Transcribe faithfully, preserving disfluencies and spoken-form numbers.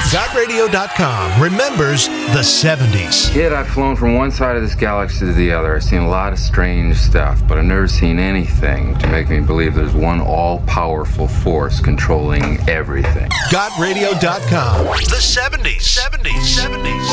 God Radio dot com remembers the seventies. Kid, I've flown from one side of this galaxy to the other. I've seen a lot of strange stuff, but I've never seen anything to make me believe there's one all-powerful force controlling everything. God Radio dot com. The seventies. seventies. seventies.